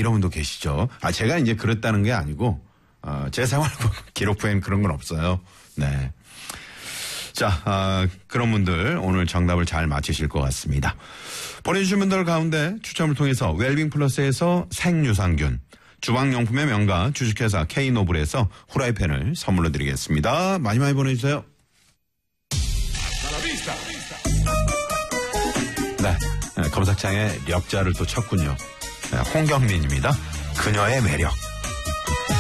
이런 분도 계시죠. 제가 이제 그랬다는 게 아니고, 제 생활 기록부엔 그런 건 없어요. 네. 자, 그런 분들 오늘 정답을 잘 맞히실 것 같습니다. 보내주신 분들 가운데 추첨을 통해서 웰빙 플러스에서 생유산균, 주방용품의 명가 주식회사 K노블에서 후라이팬을 선물로 드리겠습니다. 많이 많이 보내주세요. 네, 검색창에 역자를 또 쳤군요. 홍경민입니다. 그녀의 매력.